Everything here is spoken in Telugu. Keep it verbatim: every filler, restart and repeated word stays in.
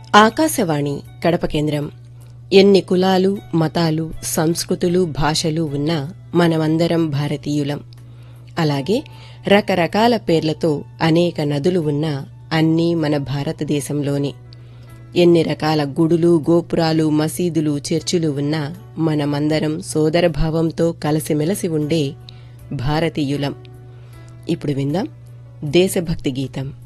ఆకాశవాణి కడప కేంద్రం. ఎన్ని కులాలు, మతాలు, సంస్కృతులు, భాషలు ఉన్నా మనమందరం భారతీయులం. అలాగే రకరకాల పేర్లతో అనేక నదులు ఉన్నా అన్నీ మన భారతదేశంలోనే. ఎన్ని రకాల గుడులు, గోపురాలు, మసీదులు, చర్చిలు ఉన్నా మనమందరం సోదరభావంతో కలిసిమెలసి ఉండే భారతీయులం. ఇప్పుడు విందాం దేశభక్తి గీతం.